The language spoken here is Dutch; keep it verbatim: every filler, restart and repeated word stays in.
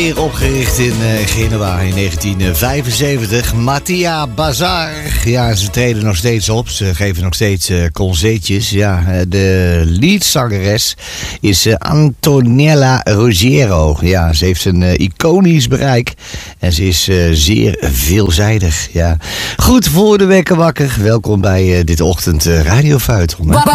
Hier opgericht in uh, Genua in negentien vijfenzeventig. Mattia Bazar. Ja, ze treden nog steeds op. Ze geven nog steeds uh, concertjes. Ja, uh, de leadzangeres is uh, Antonella Ruggiero. Ja, ze heeft een uh, iconisch bereik. En ze is uh, zeer veelzijdig. Ja. Goed, voor de wekker wakker. Welkom bij uh, dit ochtend uh, Radio Feuilleton.